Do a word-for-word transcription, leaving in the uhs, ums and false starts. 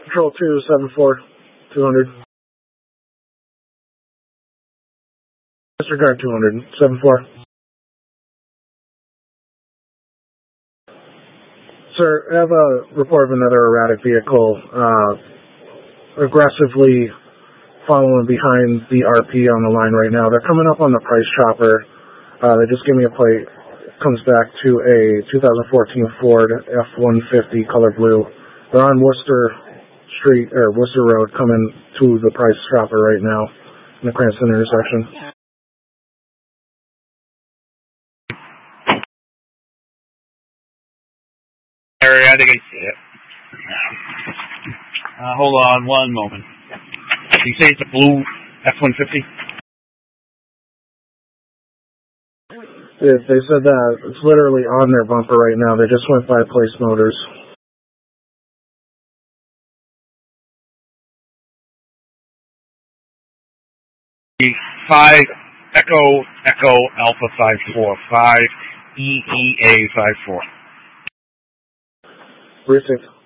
Control two seven four two hundred. Disregard two hundred seven four. Sir, I have a report of another erratic vehicle uh, aggressively following behind the R P on the line right now. They're coming up on the Price Chopper. Uh, they just gave me a plate. It comes back to a two thousand fourteen Ford F one fifty color blue. They're on Worcester Street, or Worcester Road, coming to the Price Chopper right now in the Cranston intersection. Area, I think I see it. Uh, hold on one moment. You say it's a blue F one fifty? They, they said that it's literally on their bumper right now. They just went by Place Motors. Five Echo Echo Alpha five four five E E A five four. Precinct.